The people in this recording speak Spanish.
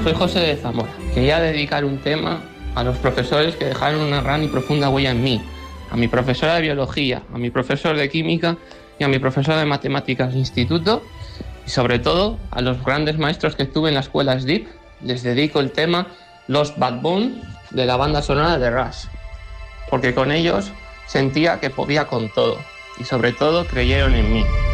Soy José de Zamora. Quería dedicar un tema a los profesores que dejaron una gran y profunda huella en mí, a mi profesora de biología, a mi profesor de química y a mi profesor de matemáticas de instituto, y sobre todo a los grandes maestros que tuve en la escuela SDIP. Les dedico el tema Lost Backbone de la banda sonora de Rush, porque con ellos sentía que podía con todo y sobre todo creyeron en mí.